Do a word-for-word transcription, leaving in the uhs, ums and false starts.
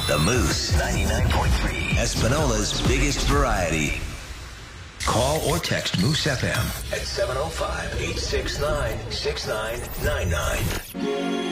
The Moose, ninety-nine point three, Espinola's biggest variety. Call or text Moose F M at seven oh five, eight six nine, six nine nine nine.